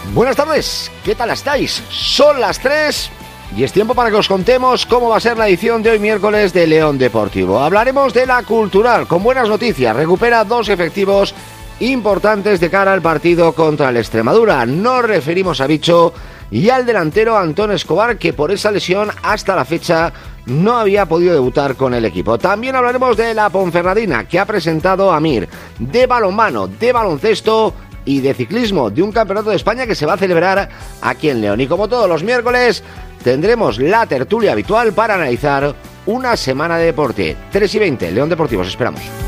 Buenas tardes, ¿qué tal estáis? Son las 3 y es tiempo para que os contemos cómo va a ser la edición de hoy miércoles de León Deportivo. Hablaremos de la Cultural, con buenas noticias, recupera 2 efectivos importantes de cara al partido contra el Extremadura. Nos referimos a Bicho y al delantero Antón Escobar, que por esa lesión hasta la fecha no había podido debutar con el equipo. También hablaremos de la Ponferradina, que ha presentado a Mir, de balonmano, de baloncesto y de ciclismo, de un campeonato de España que se va a celebrar aquí en León. Y como todos los miércoles, tendremos la tertulia habitual para analizar una semana de deporte. 3:20, León Deportivo, os esperamos.